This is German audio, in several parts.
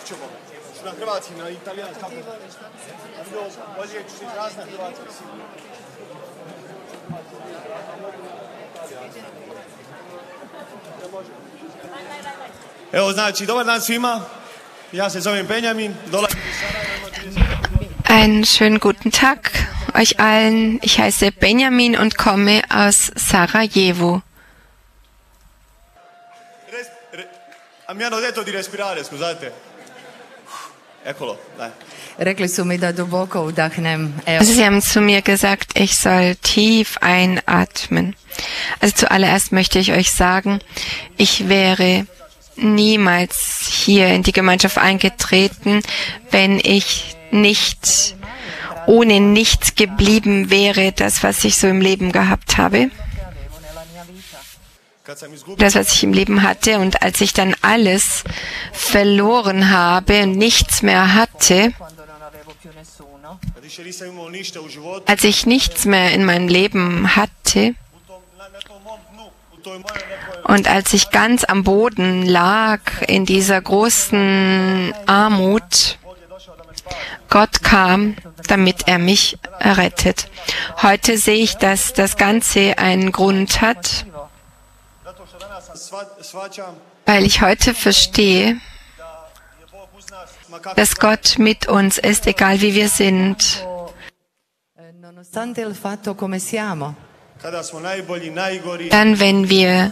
Na hrvatski, na italijanski, kako? Bolje je čuti razne hrvatske sigurno. Evo, znači, dobar dan svima. Ja se zovem Benjamin, dolazim iz Sarajeva. Einen schönen guten Tag euch allen. Ich heiße Benjamin und komme aus Sarajevo. Mi hanno detto di respirare, scusate. Eccolo, dai. Rekli su mi da duboko udahnem. Also Sie haben zu mir gesagt, ich soll tief einatmen. Also zuallererst möchte ich euch sagen, ich wäre niemals hier in die Gemeinschaft eingetreten, wenn ich nicht ohne nichts geblieben wäre, das, was ich so im Leben gehabt habe. Das, was ich im Leben hatte, und als ich dann alles verloren habe und nichts mehr hatte, als ich nichts mehr in meinem Leben hatte und als ich ganz am Boden lag in dieser großen Armut, Gott kam, damit er mich errettet. Heute sehe ich, dass das Ganze einen Grund hat, weil ich heute verstehe, dass Gott mit uns ist, egal wie wir sind. Dann, wenn wir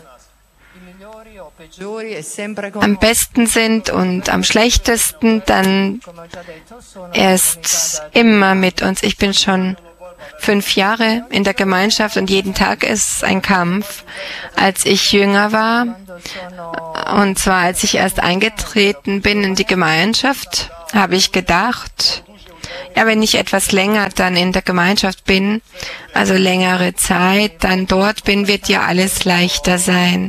am besten sind und am schlechtesten, dann er ist immer mit uns. Ich bin schon 5 Jahre in der Gemeinschaft und jeden Tag ist ein Kampf. Als ich jünger war, und zwar als ich erst eingetreten bin in die Gemeinschaft, habe ich gedacht, ja, wenn ich etwas länger dann in der Gemeinschaft bin, also längere Zeit dann dort bin, wird ja alles leichter sein.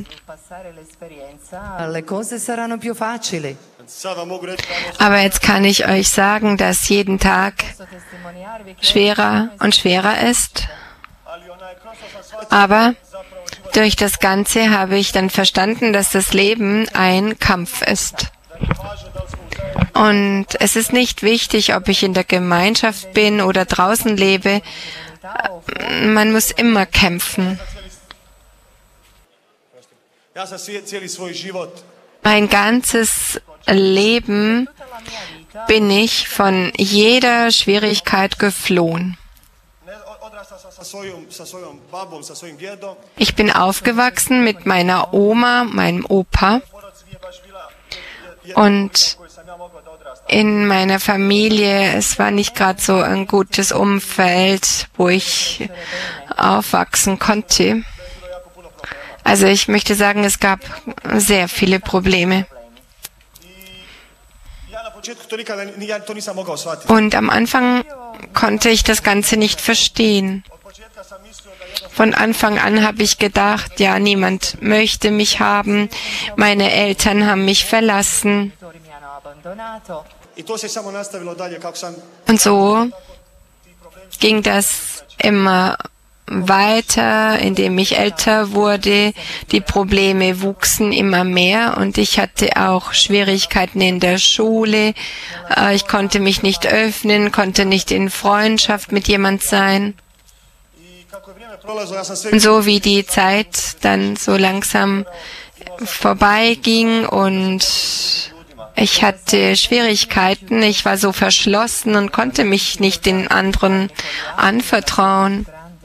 Aber jetzt kann ich euch sagen, dass jeden Tag schwerer und schwerer ist. Aber durch das Ganze habe ich dann verstanden, dass das Leben ein Kampf ist. Und es ist nicht wichtig, ob ich in der Gemeinschaft bin oder draußen lebe. Man muss immer kämpfen. Mein ganzes Leben bin ich von jeder Schwierigkeit geflohen. Ich bin aufgewachsen mit meiner Oma, meinem Opa, und in meiner Familie, es war nicht gerade so ein gutes Umfeld, wo ich aufwachsen konnte. Also ich möchte sagen, es gab sehr viele Probleme. Und am Anfang konnte ich das Ganze nicht verstehen. Von Anfang an habe ich gedacht, ja, niemand möchte mich haben. Meine Eltern haben mich verlassen. Und so ging das immer weiter, indem ich älter wurde. Die Probleme wuchsen immer mehr und ich hatte auch Schwierigkeiten in der Schule. Ich konnte mich nicht öffnen, konnte nicht in Freundschaft mit jemand sein. Und so wie die Zeit dann so langsam vorbeiging und ich hatte Schwierigkeiten, ich war so verschlossen und konnte mich nicht den anderen anvertrauen.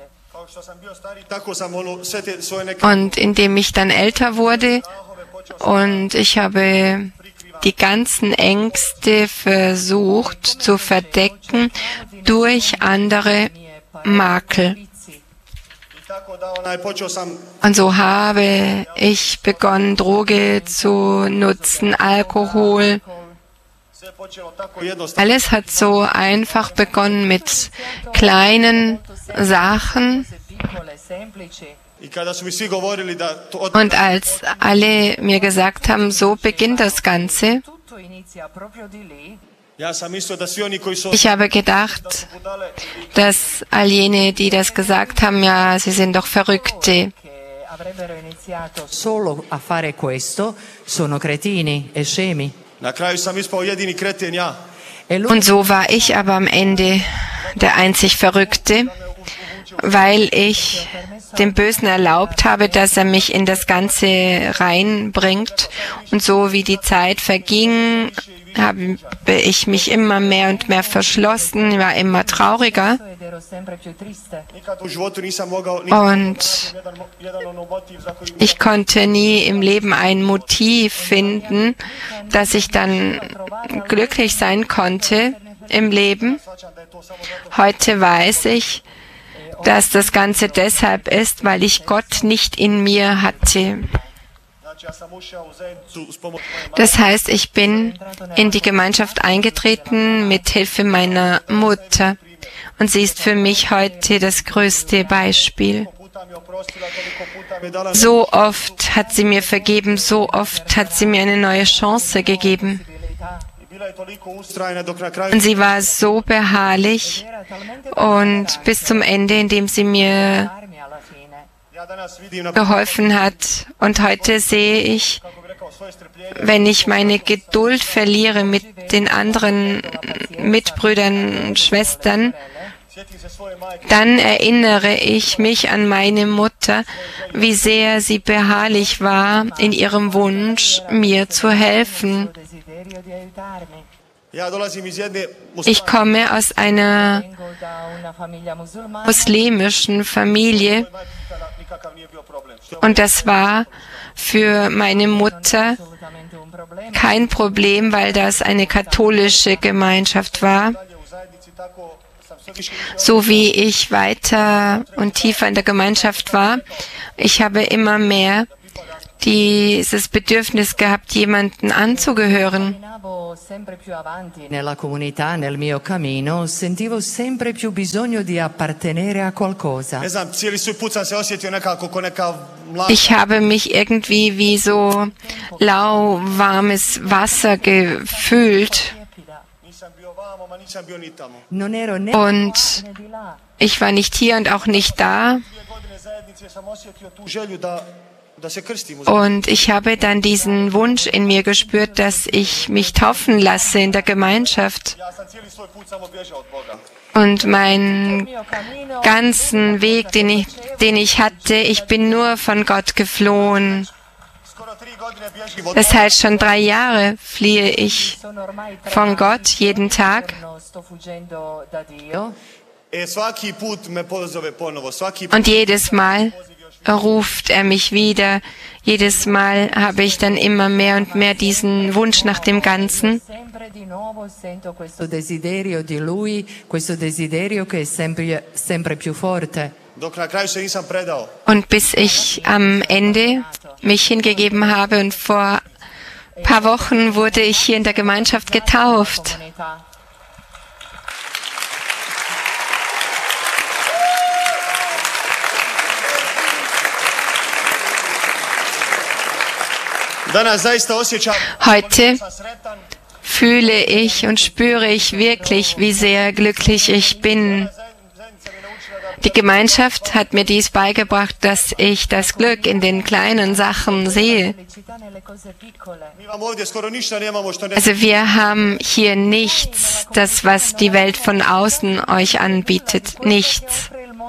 Und indem ich dann älter wurde und ich habe die ganzen Ängste versucht zu verdecken durch andere Makel. Und so habe ich begonnen, Droge zu nutzen, Alkohol. Alles hat so einfach begonnen mit kleinen Sachen. Und als alle mir gesagt haben, so beginnt das Ganze, ich habe gedacht, dass all jene, die das gesagt haben, ja, sie sind doch Verrückte. Na kraju sam ispao jedini kreten ja. Und so war ich aber am Ende der einzig Verrückte, weil ich dem Bösen erlaubt habe, dass er mich in das Ganze reinbringt. Und so wie die Zeit verging, habe ich mich immer mehr und mehr verschlossen, war immer trauriger. Und ich konnte nie im Leben ein Motiv finden, dass ich dann glücklich sein konnte im Leben. Heute weiß ich, dass das Ganze deshalb ist, weil ich Gott nicht in mir hatte. Das heißt, ich bin in die Gemeinschaft eingetreten mit Hilfe meiner Mutter. Und sie ist für mich heute das größte Beispiel. So oft hat sie mir vergeben, so oft hat sie mir eine neue Chance gegeben. Und sie war so beharrlich und bis zum Ende, indem sie mir geholfen hat. Und heute sehe ich, wenn ich meine Geduld verliere mit den anderen Mitbrüdern und Schwestern, dann erinnere ich mich an meine Mutter, wie sehr sie beharrlich war in ihrem Wunsch, mir zu helfen. Ich komme aus einer muslimischen Familie und das war für meine Mutter kein Problem, weil das eine katholische Gemeinschaft war. So wie ich weiter und tiefer in der Gemeinschaft war, ich habe immer mehr dieses Bedürfnis gehabt, jemanden anzugehören. Nella comunità, nel mio cammino, sentivo sempre più bisogno di appartenere a qualcosa. Ich habe mich irgendwie wie so lauwarmes Wasser gefühlt. Und ich war nicht hier und auch nicht da. Und ich habe dann diesen Wunsch in mir gespürt, dass ich mich taufen lasse in der Gemeinschaft. Und meinen ganzen Weg, den ich hatte, ich bin nur von Gott geflohen. Das heißt, schon 3 Jahre fliehe ich von Gott jeden Tag. Und jedes Mal ruft er mich wieder. Jedes Mal habe ich dann immer mehr und mehr diesen Wunsch nach dem Ganzen. Und bis ich am Ende mich hingegeben habe und vor ein paar Wochen wurde ich hier in der Gemeinschaft getauft. Heute fühle ich und spüre ich wirklich, wie sehr glücklich ich bin. Die Gemeinschaft hat mir dies beigebracht, dass ich das Glück in den kleinen Sachen sehe. Also wir haben hier nichts, das was die Welt von außen euch anbietet, nichts.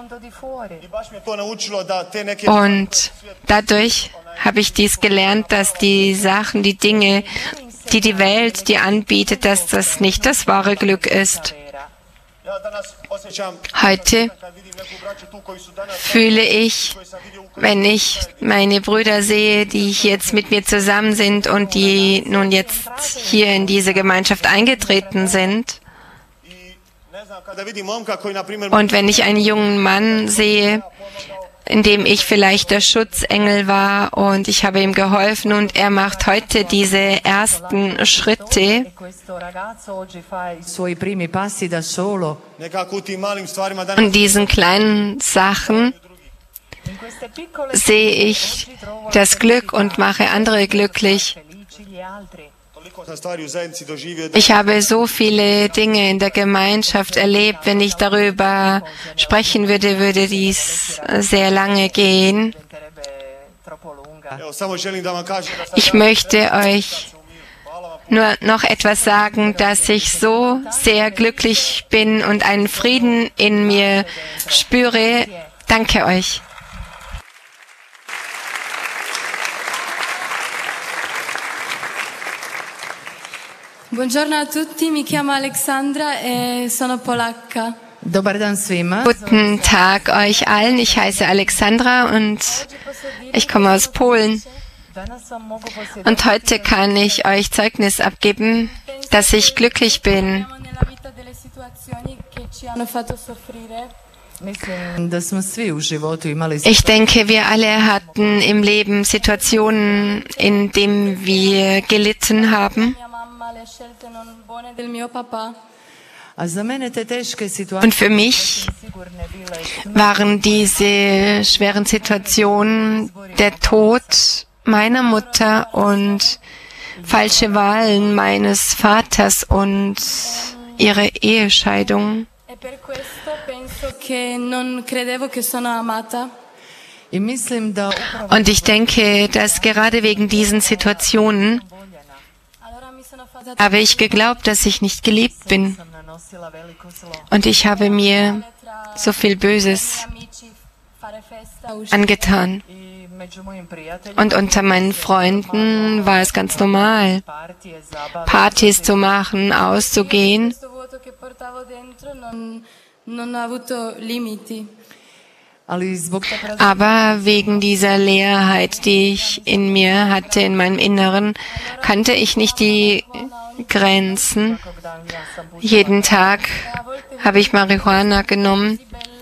Und dadurch habe ich dies gelernt, dass die Sachen, die Dinge, die die Welt dir anbietet, dass das nicht das wahre Glück ist. Heute fühle ich, wenn ich meine Brüder sehe, die jetzt mit mir zusammen sind und die nun jetzt hier in diese Gemeinschaft eingetreten sind. Und wenn ich einen jungen Mann sehe, in dem ich vielleicht der Schutzengel war und ich habe ihm geholfen und er macht heute diese ersten Schritte. Und diesen kleinen Sachen sehe ich das Glück und mache andere glücklich. Ich habe so viele Dinge in der Gemeinschaft erlebt. Wenn ich darüber sprechen würde, würde dies sehr lange gehen. Ich möchte euch nur noch etwas sagen, dass ich so sehr glücklich bin und einen Frieden in mir spüre. Danke euch. Buongiorno a tutti, mi chiamo Alexandra e sono polacca. Dobar dan svima. Guten Tag euch allen. Ich heiße Alexandra und ich komme aus Polen. Und heute kann ich euch Zeugnis abgeben, dass ich glücklich bin. Ich denke, wir alle hatten im Leben Situationen, in denen wir gelitten haben. Und für mich waren diese schweren Situationen der Tod meiner Mutter und falsche Wahlen meines Vaters und ihre Ehescheidung. Und ich denke, dass gerade wegen diesen Situationen habe ich geglaubt, dass ich nicht geliebt bin. Und ich habe mir so viel Böses angetan. Und unter meinen Freunden war es ganz normal, Partys zu machen, auszugehen. Aber wegen dieser Leerheit, die ich in mir hatte, in meinem Inneren, kannte ich nicht die Grenzen. Jeden Tag habe ich Marihuana genommen.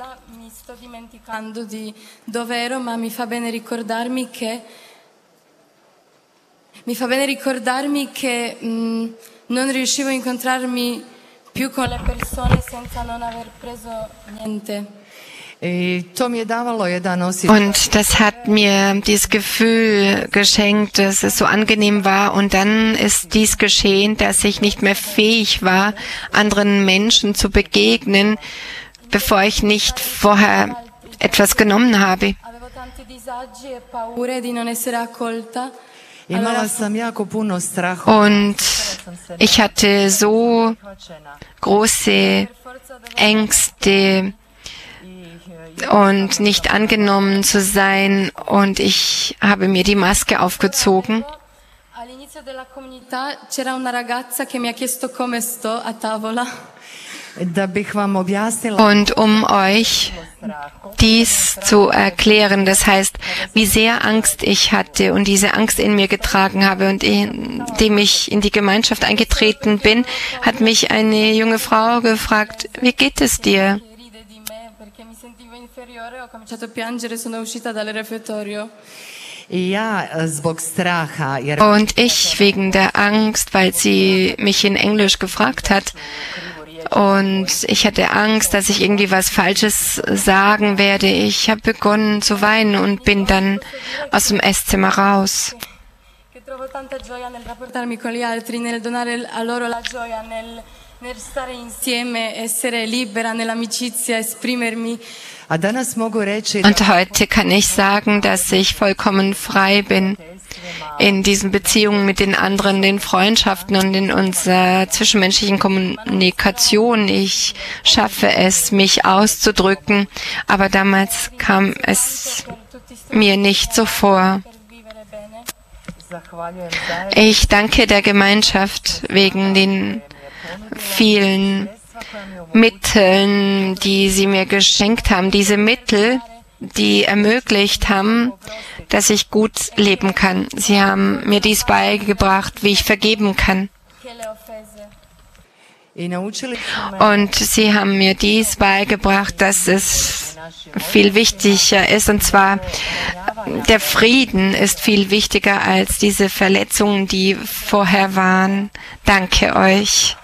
Mi fa bene ricordarmi che non riuscivo a incontrarmi più con le persone senza non aver preso niente. Und das hat mir dieses Gefühl geschenkt, dass es so angenehm war. Und dann ist dies geschehen, dass ich nicht mehr fähig war, anderen Menschen zu begegnen, bevor ich nicht vorher etwas genommen habe. Und ich hatte so große Ängste und nicht angenommen zu sein, und ich habe mir die Maske aufgezogen. Und um euch dies zu erklären, das heißt, wie sehr Angst ich hatte und diese Angst in mir getragen habe, und indem ich in die Gemeinschaft eingetreten bin, hat mich eine junge Frau gefragt: Wie geht es dir? Und ich wegen der Angst, weil sie mich in Englisch gefragt hat. Und ich hatte Angst, dass ich irgendwie was Falsches sagen werde. Ich habe begonnen zu weinen und bin dann aus dem Esszimmer raus. Und heute kann ich sagen, dass ich vollkommen frei bin in diesen Beziehungen mit den anderen, den Freundschaften und in unserer zwischenmenschlichen Kommunikation. Ich schaffe es, mich auszudrücken, aber damals kam es mir nicht so vor. Ich danke der Gemeinschaft wegen den vielen Mitteln, die sie mir geschenkt haben. Diese Mittel, die ermöglicht haben, dass ich gut leben kann. Sie haben mir dies beigebracht, wie ich vergeben kann. Und sie haben mir dies beigebracht, dass es viel wichtiger ist, und zwar der Frieden ist viel wichtiger als diese Verletzungen, die vorher waren. Danke euch.